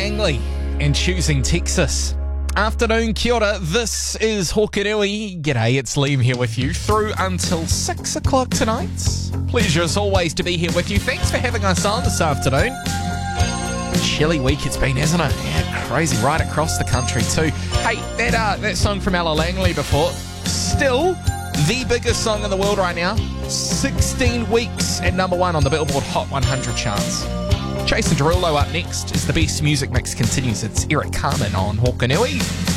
Langley and Choosing Texas. Afternoon, kia ora. This is Hokanui. G'day, it's Liam here with you through until 6 o'clock tonight. Pleasure as always to be here with you. Thanks for having us on this afternoon. Chilly week it's been, hasn't it? Yeah, crazy right across the country too. Hey, that song from Ella Langley before, still the biggest song in the world right now. 16 weeks at number one on the Billboard Hot 100 charts. Jason Derulo up next as the best music mix continues. It's Eric Carmen on Hokanui.